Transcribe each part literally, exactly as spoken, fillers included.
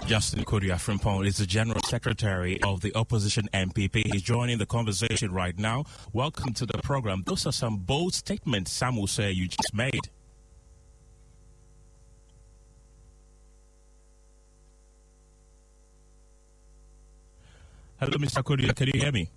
Justin Kodia Frimpong is the General Secretary of the Opposition N P P. He's joining the conversation right now. Welcome to the program. Those are some bold statements, some will say, you just made. Hello, Mister Kodia. Can you hear me?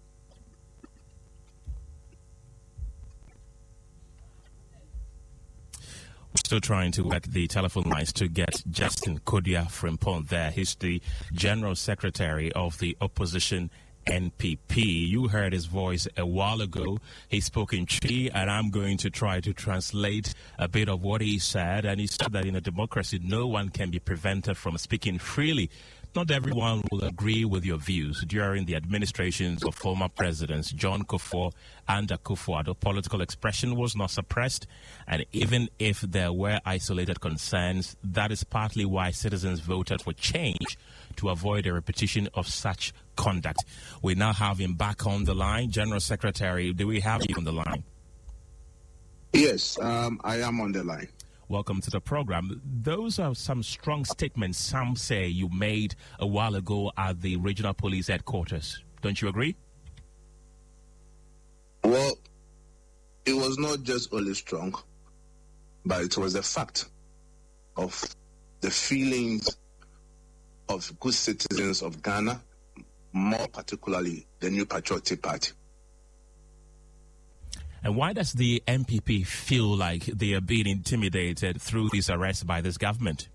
We're still trying to work the telephone lines to get Justin Kodia Frimpong there. He's the General Secretary of the Opposition N P P. You heard his voice a while ago. He spoke in Twi, and I'm going to try to translate a bit of what he said. And he said that in a democracy, no one can be prevented from speaking freely. Not everyone will agree with your views. During the administrations of former presidents John Kufuor and Akufo-Addo, political expression was not suppressed. And even if there were isolated concerns, that is partly why citizens voted for change, to avoid a repetition of such conduct. We now have him back on the line. General Secretary, do we have you on the line? Yes, um, I am on the line. Welcome to the program. Those are some strong statements some say you made a while ago at the regional police headquarters. Don't you agree? Well, it was not just only strong, but it was a fact of the feelings of good citizens of Ghana, more particularly the New Patriotic Party. And why does the N P P feel like they are being intimidated through these arrests by this government?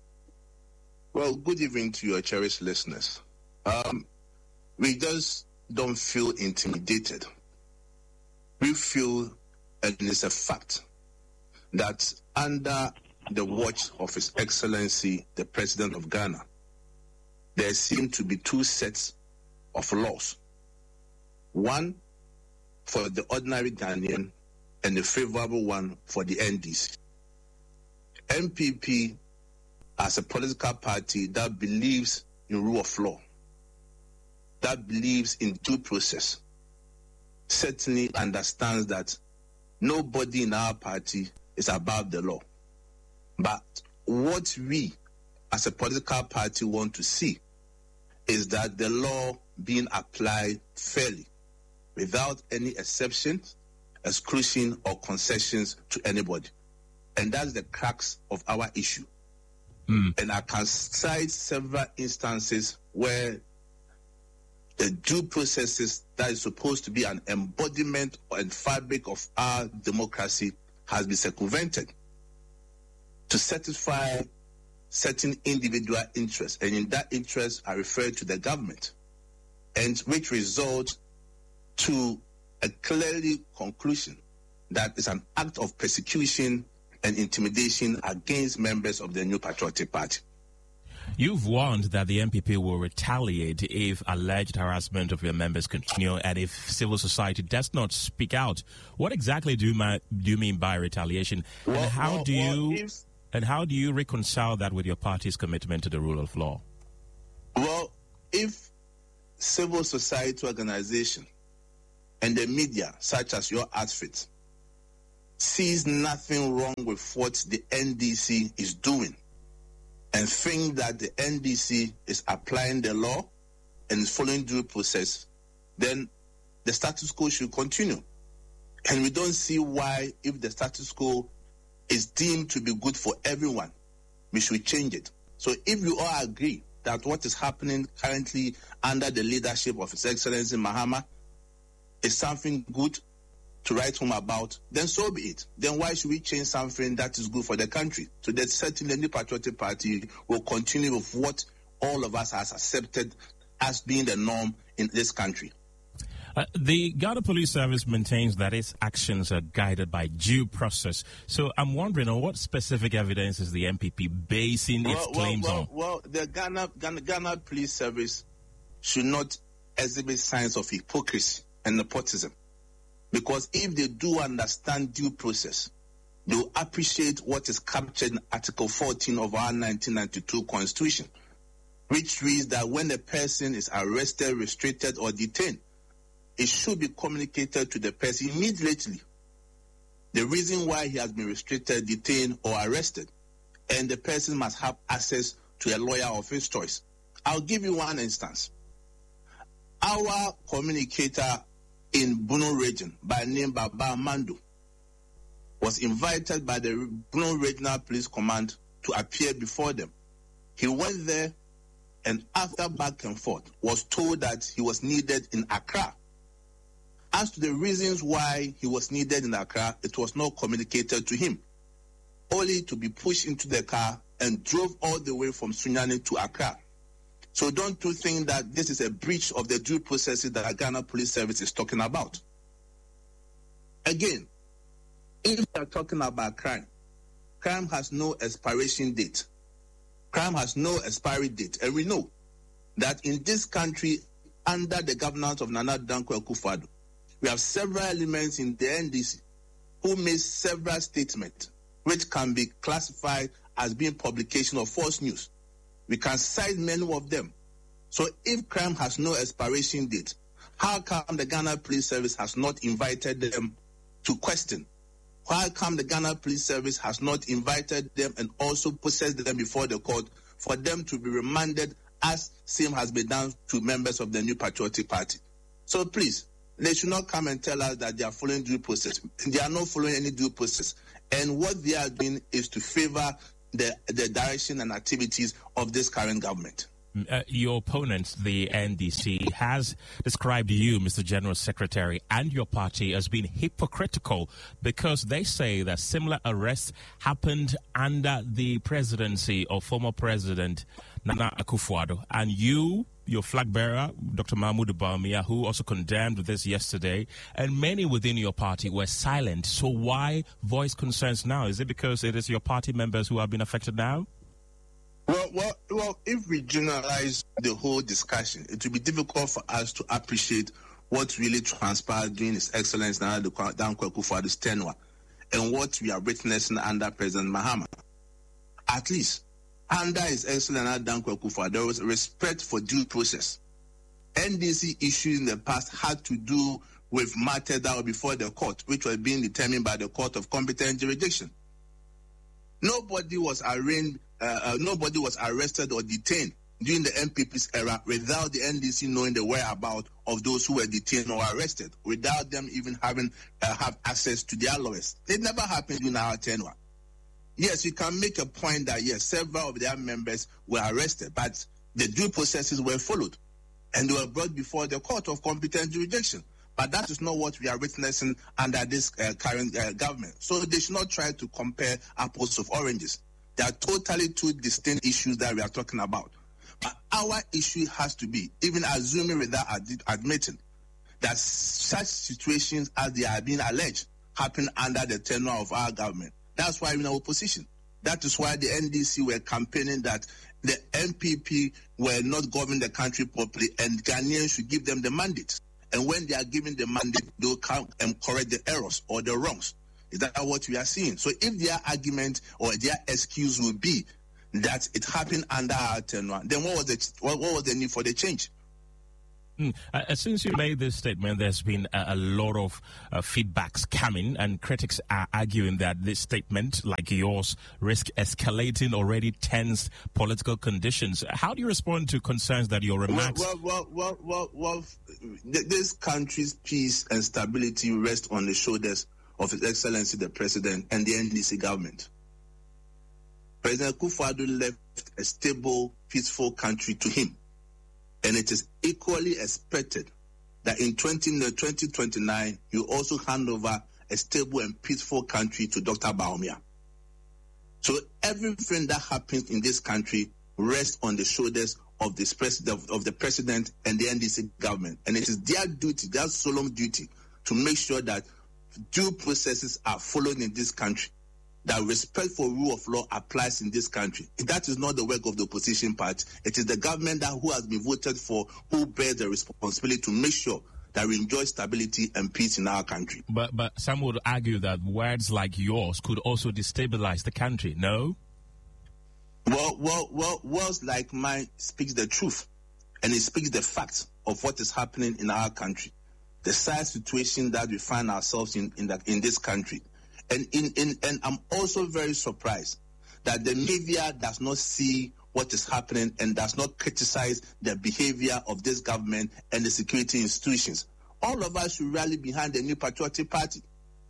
Well, good evening to your cherished listeners. Um, we just don't feel intimidated. We feel, and it's a fact, that under the watch of His Excellency, the President of Ghana, there seem to be two sets of laws. One for the ordinary Ghanaian and the favorable one for the N D C. N P P, as a political party that believes in rule of law, that believes in due process, certainly understands that nobody in our party is above the law. But what we as a political party want to see is that the law being applied fairly, without any exceptions, exclusion, or concessions to anybody. And that's the crux of our issue. Mm. And I can cite several instances where the due processes that is supposed to be an embodiment and fabric of our democracy has been circumvented to satisfy certain individual interests. And in that interest, I refer to the government, and which results to a clearly conclusion that is an act of persecution and intimidation against members of the New Patriotic Party. You've warned that the N P P will retaliate if alleged harassment of your members continue and if civil society does not speak out. What exactly do you, ma- do you mean by retaliation? Well, and how well, do you well, if, and how do you reconcile that with your party's commitment to the rule of law? Well, if civil society organization and the media, such as your outfit, sees nothing wrong with what the N D C is doing and think that the N D C is applying the law and is following due process, then the status quo should continue. And we don't see why, if the status quo is deemed to be good for everyone, we should change it. So if you all agree that what is happening currently under the leadership of His Excellency Mahama is something good to write home about, then so be it. Then why should we change something that is good for the country? So that certainly the Patriotic Party will continue with what all of us has accepted as being the norm in this country. Uh, the Ghana Police Service maintains that its actions are guided by due process. So I'm wondering, on what specific evidence is the N P P basing its well, claims well, well, on? Well, the Ghana, Ghana, Ghana Police Service should not exhibit signs of hypocrisy and nepotism. Because if they do understand due process, they will appreciate what is captured in Article fourteen of our nineteen ninety-two Constitution, which reads that when a person is arrested, restricted, or detained, it should be communicated to the person immediately the reason why he has been restricted, detained, or arrested. And the person must have access to a lawyer of his choice. I'll give you one instance. Our communicator in Bono region by name Baba Mando was invited by the Bono Regional Police Command to appear before them. He went there and after back and forth was told that he was needed in Accra. As to the reasons why he was needed in Accra, it was not communicated to him, only to be pushed into the car and drove all the way from Sunyani to Accra. So don't you think that this is a breach of the due processes that Ghana Police Service is talking about? Again, if we are talking about crime, crime has no expiration date. Crime has no expiry date. And we know that in this country, under the governance of Nana Dankwa Akufo-Addo, we have several elements in the N D C who made several statements which can be classified as being publication of false news. We can cite many of them. So if crime has no expiration date, how come the Ghana Police Service has not invited them to question? Why come the Ghana Police Service has not invited them and also processed them before the court for them to be remanded as same has been done to members of the New Patriotic Party? So please, they should not come and tell us that they are following due process. They are not following any due process. And what they are doing is to favor the, the direction and activities of this current government. Uh, your opponent, the N D C, has described you, Mister General Secretary, and your party as being hypocritical because they say that similar arrests happened under the presidency of former President Nana Akufo-Addo. And you, your flag bearer, Doctor Mahmoud Bawumia, who also condemned this yesterday, and many within your party were silent. So why voice concerns now? Is it because it is your party members who have been affected now? Well, well, well, if we generalize the whole discussion, it will be difficult for us to appreciate what really transpired during His Excellency Nana Dankwa Akufo-Addo's tenure and what we are witnessing under President Mahama. At least, under His Excellency Nana Dankwa Akufo-Addo, there was respect for due process. N D C issues in the past had to do with matters that were before the court, which were being determined by the court of competent jurisdiction. Nobody was arraigned, uh, uh, nobody was arrested or detained during the N P P's era without the N D C knowing the whereabouts of those who were detained or arrested, without them even having uh, have access to their lawyers. It never happened during our tenure. Yes, you can make a point that, yes, several of their members were arrested, but the due processes were followed, and they were brought before the court of competent jurisdiction. But that is not what we are witnessing under this uh, current uh, government. So they should not try to compare apples of oranges. They are totally two distinct issues that we are talking about. But our issue has to be, even assuming without ad- admitting, that such situations as they are being alleged happen under the tenure of our government. That's why we're in opposition. That is why the N D C were campaigning that the N P P were not governing the country properly and Ghanaians should give them the mandate. And when they are given the mandate, they'll come and correct the errors or the wrongs. Is that what we are seeing? So if their argument or their excuse will be that it happened under our tenure, then what was the, what, what was the need for the change? Mm. Uh, since you made this statement, there's been a, a lot of uh, feedbacks coming, and critics are arguing that this statement, like yours, risk escalating already tense political conditions. How do you respond to concerns that your remarks... Well, well, well, well, well, well this country's peace and stability rest on the shoulders of His Excellency the President and the N D C government. President Akufo-Addo left a stable, peaceful country to him. And it is equally expected that in twenty twenty-nine, you also hand over a stable and peaceful country to Doctor Bawumia. So everything that happens in this country rests on the shoulders of, this president, of the president and the N D C government. And it is their duty, their solemn duty, to make sure that due processes are followed in this country, that respect for rule of law applies in this country. That is not the work of the opposition party. It is the government that who has been voted for who bears the responsibility to make sure that we enjoy stability and peace in our country. But but some would argue that words like yours could also destabilize the country, no? Well, well, well, words like mine speaks the truth, and it speaks the facts of what is happening in our country, the sad situation that we find ourselves in in, the, in this country. And in, in and I'm also very surprised that the media does not see what is happening and does not criticize the behavior of this government and the security institutions. All of us should rally behind the New Patriotic Party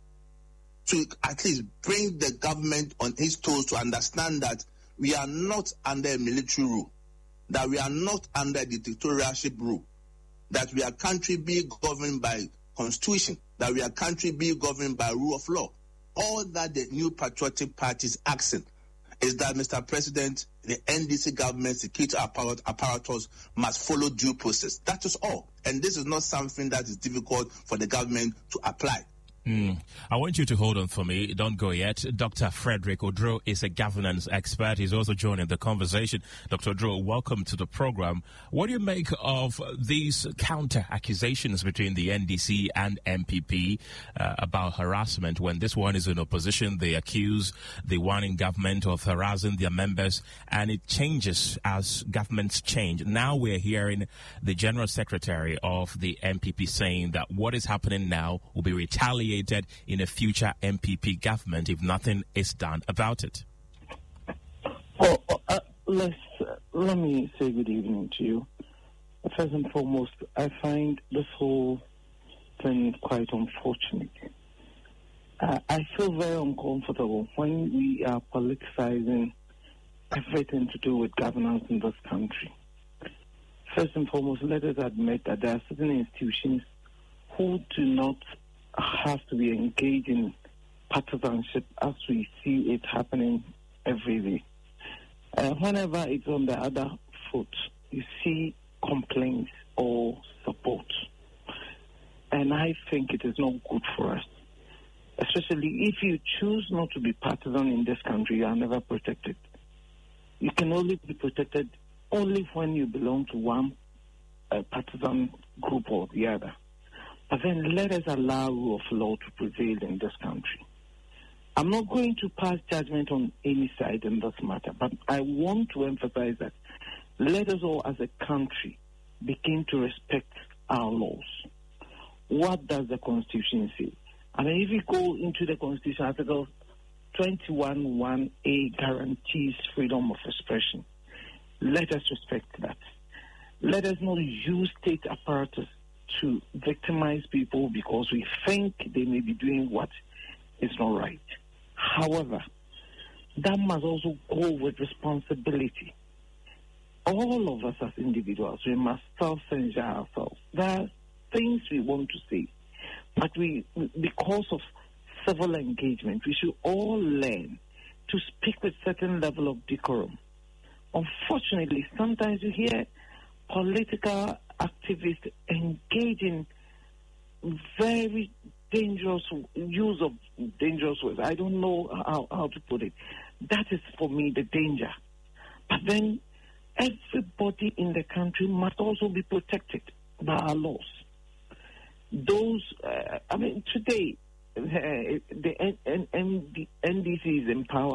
to at least bring the government on its toes to understand that we are not under a military rule, that we are not under a dictatorship rule, that we are a country being governed by constitution, that we are a country being governed by rule of law. All that the New Patriotic Party is asking is that, Mister President, the N D C government security apparatus must follow due process. That is all. And this is not something that is difficult for the government to apply. Mm. I want you to hold on for me. Don't go yet. Doctor Frederick Odro is a governance expert. He's also joining the conversation. Doctor Odro, welcome to the program. What do you make of these counter accusations between the N D C and M P P uh, about harassment? When this one is in opposition, they accuse the one in government of harassing their members, and it changes as governments change. Now we're hearing the General Secretary of the M P P saying that what is happening now will be retaliated in a future M P P government if nothing is done about it. Well, uh, let's, uh, let me say good evening to you. First and foremost, I find this whole thing quite unfortunate. Uh, I feel very uncomfortable when we are politicizing everything to do with governance in this country. First and foremost, let us admit that there are certain institutions who do not have to be engaged in partisanship as we see it happening every day. Uh, whenever it's on the other foot, you see complaints or support. And I think it is not good for us. Especially if you choose not to be partisan in this country, you are never protected. You can only be protected only when you belong to one uh, partisan group or the other. But then let us allow rule of law to prevail in this country. I'm not going to pass judgment on any side in this matter, but I want to emphasize that let us all as a country begin to respect our laws. What does the Constitution say? I mean, if you go into the Constitution, Article twenty-one one A guarantees freedom of expression. Let us respect that. Let us not use state apparatus to victimize people because we think they may be doing what is not right. However, that must also go with responsibility. All of us as individuals, we must self-censure ourselves. There are things we want to say, but we, because of civil engagement, we should all learn to speak with certain level of decorum. Unfortunately, sometimes you hear political activists engage in very dangerous use of dangerous words. I don't know how, how to put it. That is, for me, the danger. But then everybody in the country must also be protected by our laws. Those, uh, I mean, today, uh, the N- N- N- N D C is in power.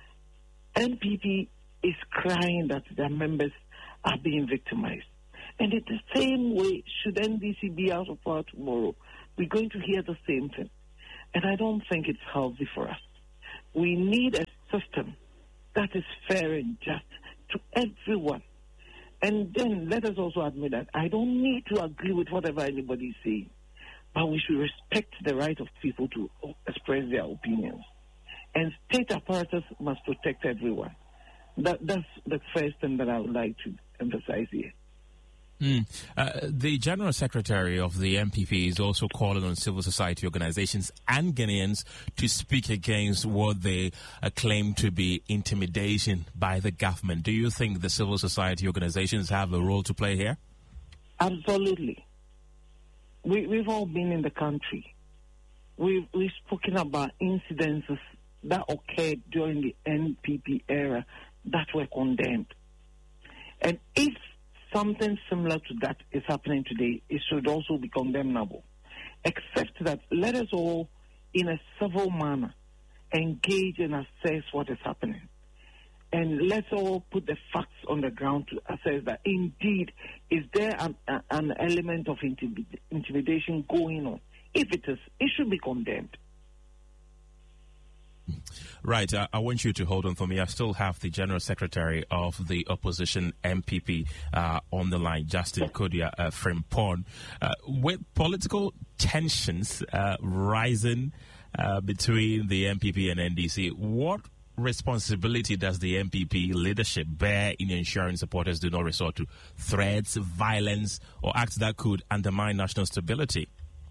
N P P is crying that their members are being victimized. And in the same way, should N D C be out of power tomorrow, we're going to hear the same thing. And I don't think it's healthy for us. We need a system that is fair and just to everyone. And then let us also admit that I don't need to agree with whatever anybody is saying, but we should respect the right of people to express their opinions. And state apparatus must protect everyone. That, that's the first thing that I would like to emphasize here. Mm. Uh, the General Secretary of the M P P is also calling on civil society organizations and Ghanaians to speak against what they uh, claim to be intimidation by the government. Do you think the civil society organizations have a role to play here? Absolutely. We, we've all been in the country. We've, we've spoken about incidences that occurred during the N P P era that were condemned. And if something similar to that is happening today, it should also be condemnable. Except that let us all, in a civil manner, engage and assess what is happening. And let's all put the facts on the ground to assess that indeed, is there an, an element of intimid- intimidation going on? If it is, it should be condemned. Right. I, I want you to hold on for me. I still have the General Secretary of the opposition M P P uh, on the line, Justin Kodia uh, Frimpong. Uh, with political tensions uh, rising uh, between the M P P and N D C, what responsibility does the M P P leadership bear in ensuring supporters do not resort to threats, violence, or acts that could undermine national stability?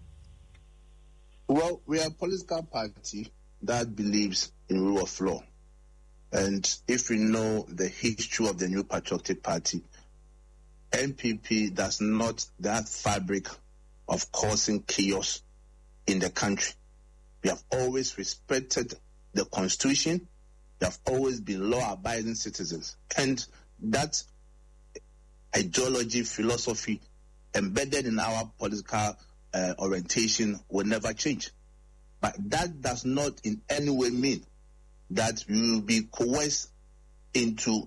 Well, we are a political party that believes in rule of law. And if we know the history of the New Patriotic Party, N P P does not that fabric of causing chaos in the country. We have always respected the Constitution. We have always been law-abiding citizens. And that ideology, philosophy embedded in our political uh, orientation will never change. But that does not in any way mean that we will be coerced into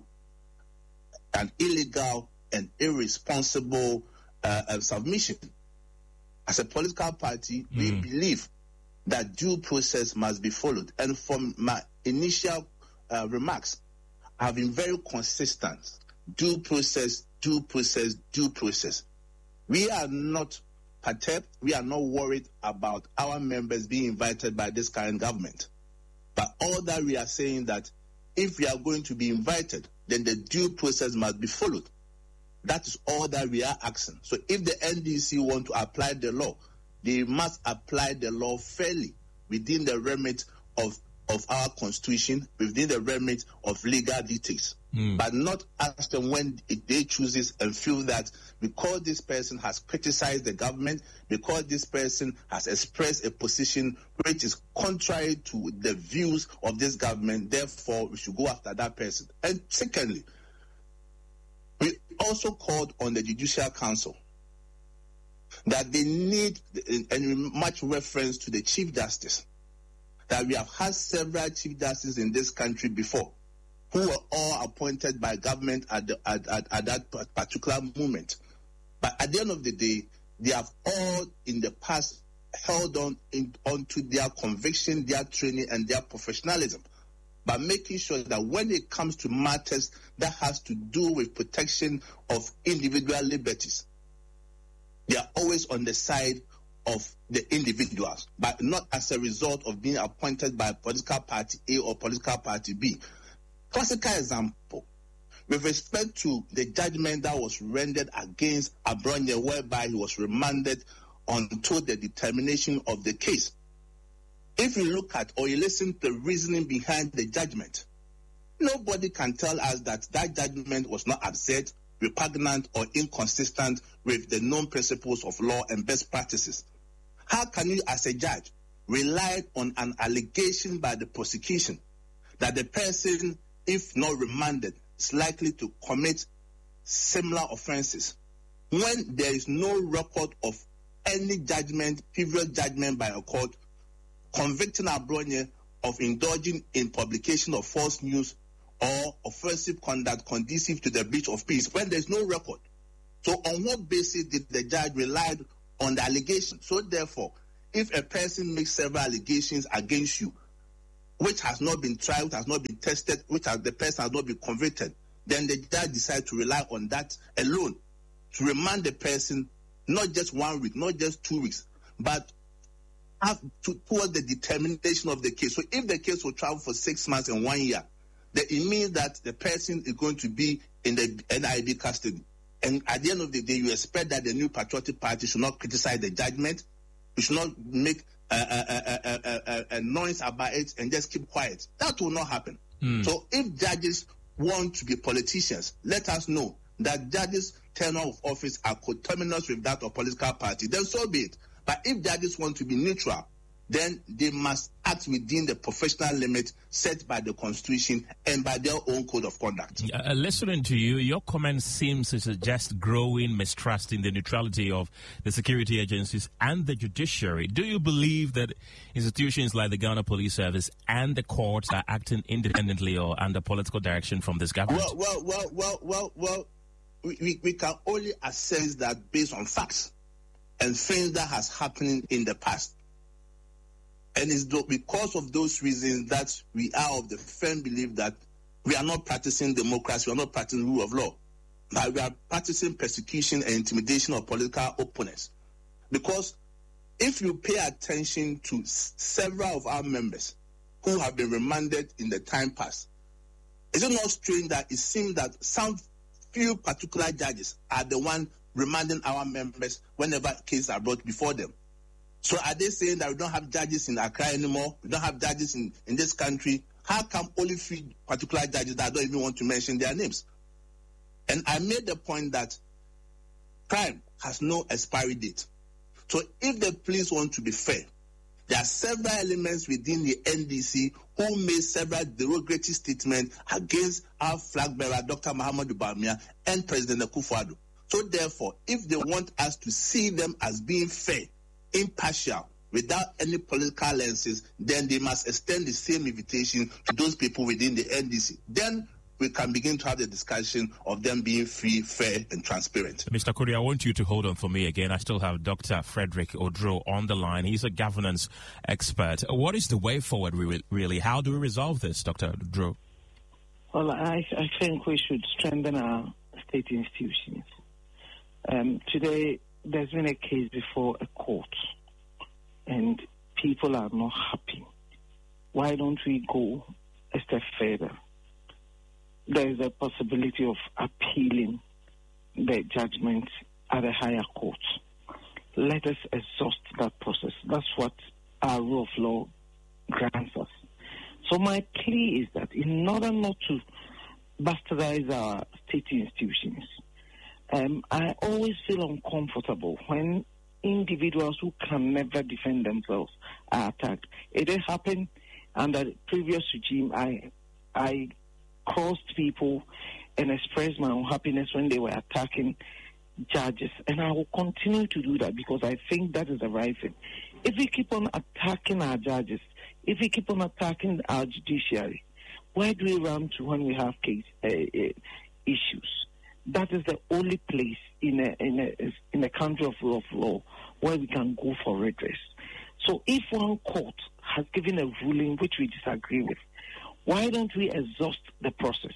an illegal and irresponsible uh, uh, submission. As a political party, mm. we believe that due process must be followed. And from my initial uh, remarks, I have been very consistent. Due process, due process, due process. We are not perturbed. We are not worried about our members being invited by this current government. But all that we are saying that if we are going to be invited, then the due process must be followed. That is all that we are asking. So if the N D C want to apply the law, they must apply the law fairly within the remit of, of our Constitution, within the remit of legal dictates. Mm. But not ask them when they choose this and feel that because this person has criticized the government, because this person has expressed a position which is contrary to the views of this government, therefore we should go after that person. And secondly, we also called on the Judicial Council that they need, and much reference to the Chief Justice, that we have had several Chief Justices in this country before, who were all appointed by government at, the, at, at, at that particular moment. But at the end of the day, they have all in the past held on in, onto their conviction, their training, and their professionalism, by making sure that when it comes to matters that has to do with protection of individual liberties, they are always on the side of the individuals, but not as a result of being appointed by political party A or political party B. Classical example, with respect to the judgment that was rendered against Abronye, whereby he was remanded until the determination of the case. If you look at or you listen to the reasoning behind the judgment, nobody can tell us that that judgment was not absurd, repugnant, or inconsistent with the known principles of law and best practices. How can you, as a judge, rely on an allegation by the prosecution that the person, if not remanded, is likely to commit similar offenses when there is no record of any judgment, previous judgment by a court, convicting Abronye of indulging in publication of false news or offensive conduct conducive to the breach of peace, when there is no record? So on what basis did the judge rely on the allegation? So therefore, if a person makes several allegations against you, which has not been tried, which has not been tested, which has, the person has not been convicted, then the judge decides to rely on that alone to remand the person not just one week, not just two weeks, but have to, towards the determination of the case. So if the case will travel for six months and one year, then it means that the person is going to be in the N I B custody. And at the end of the day, you expect that the New Patriotic Party should not criticize the judgment, we should not make a, a, a, a, a, a noise about it and just keep quiet. That will not happen. Mm. So if judges want to be politicians, let us know that judges' tenure of office are coterminous with that of political party, then so be it. But if judges want to be neutral, then they must act within the professional limit set by the Constitution and by their own code of conduct. Uh, listening to you, your comments seem to suggest growing mistrust in the neutrality of the security agencies and the judiciary. Do you believe that institutions like the Ghana Police Service and the courts are acting independently or under political direction from this government? Well, well, well, well, well, well, we, we, we can only assess that based on facts and things that has happened in the past. And it's because of those reasons that we are of the firm belief that we are not practicing democracy, we are not practicing rule of law. But we are practicing persecution and intimidation of political opponents. Because if you pay attention to several of our members who have been remanded in the time past, is it not strange that it seems that some few particular judges are the one remanding our members whenever cases are brought before them? So are they saying that we don't have judges in Accra anymore? We don't have judges in, in this country? How come only three particular judges that I don't even want to mention their names? And I made the point that crime has no expiry date. So if the police want to be fair, there are several elements within the N D C who made several derogatory statements against our flag bearer, Doctor Mahamudu Bawumia, and President Akufo-Addo. So therefore, if they want us to see them as being fair, impartial, without any political lenses, then they must extend the same invitation to those people within the N D C. Then we can begin to have the discussion of them being free, fair, and transparent. Mister Kodia, I want you to hold on for me again. I still have Doctor Frederick Odro on the line. He's a governance expert. What is the way forward, really? How do we resolve this, Doctor Odro? Well, I, I think we should strengthen our state institutions. Um, today, there's been a case before a court, and people are not happy. Why don't we go a step further? There is a possibility of appealing the judgment at a higher court. Let us exhaust that process. That's what our rule of law grants us. So my plea is that in order not to bastardize our state institutions, um, I always feel uncomfortable when individuals who can never defend themselves are attacked. It did happen under the previous regime. I, I crossed people and expressed my unhappiness when they were attacking judges, and I will continue to do that because I think that is the right thing. If we keep on attacking our judges, if we keep on attacking our judiciary, where do we run to when we have case uh, uh, issues? That is the only place in a in a in a country of rule of law where we can go for redress. So, if one court has given a ruling which we disagree with, why don't we exhaust the process?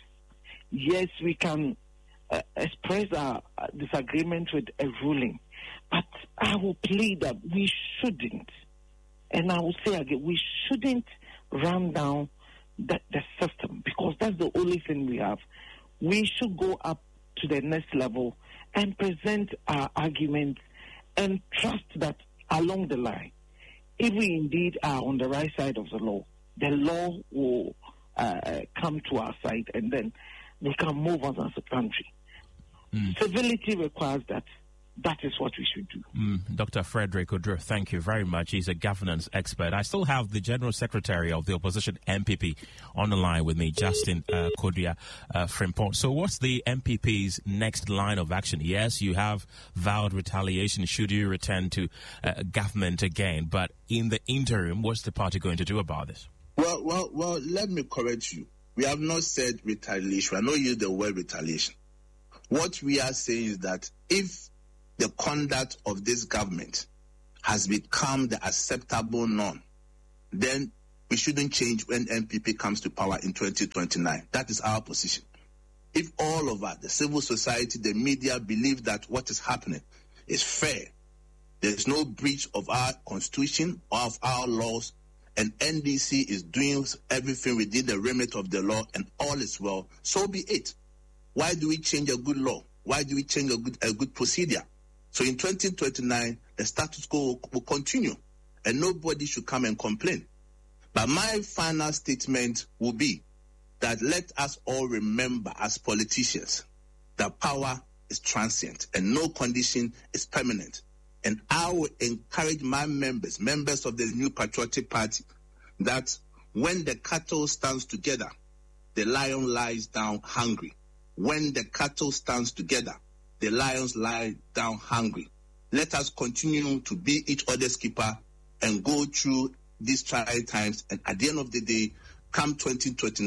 Yes, we can uh, express our disagreement with a ruling, but I will plead that we shouldn't, and I will say again, we shouldn't run down the, the system because that's the only thing we have. We should go up to the next level and present our arguments and trust that along the line, if we indeed are on the right side of the law, the law will Uh, come to our side, and then we can move on as a country. Mm. Civility requires that. That is what we should do. Mm. Doctor Frederick Odro, thank you very much. He's a governance expert. I still have the General Secretary of the Opposition N P P on the line with me, Justin uh, Kodia uh, Frimpong. So what's the N P P's next line of action? Yes, you have vowed retaliation should you return to uh, government again, but in the interim, what's the party going to do about this? Well, well, well, let me correct you. We have not said retaliation. We have not used the word retaliation. What we are saying is that if the conduct of this government has become the acceptable norm, then we shouldn't change when N P P comes to power in twenty twenty-nine. That is our position. If all of us, the civil society, the media, believe that what is happening is fair, there is no breach of our constitution or of our laws, and N D C is doing everything within the remit of the law and all is well, so be it. Why do we change a good law? Why do we change a good a good procedure? So in twenty twenty-nine, the status quo will continue and nobody should come and complain. But my final statement will be that let us all remember as politicians that power is transient and no condition is permanent. And I will encourage my members, members of the New Patriotic Party, that when the cattle stands together, the lion lies down hungry. When the cattle stands together, the lions lie down hungry. Let us continue to be each other's keeper and go through these trying times. And at the end of the day, come twenty twenty-nine,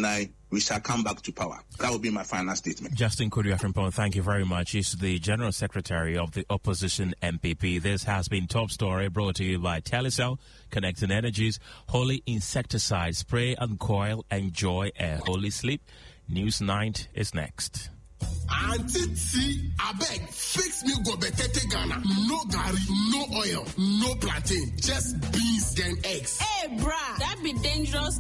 we shall come back to power. That will be my final statement. Justin Kodua Frimpong, thank you very much. He's the General Secretary of the Opposition N P P. This has been Top Story, brought to you by Telecel, Connecting Energies, Holy Insecticide, Spray and Coil, Enjoy a Holy Sleep. News Night is next. Auntie T, I beg, fix me go betete Ghana. No gari, no oil, no plantain, just beans and eggs. Hey, brah, that be dangerous